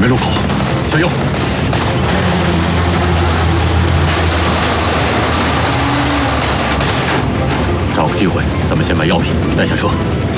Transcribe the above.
备入口，加油！找个机会，咱们先把药品带下车。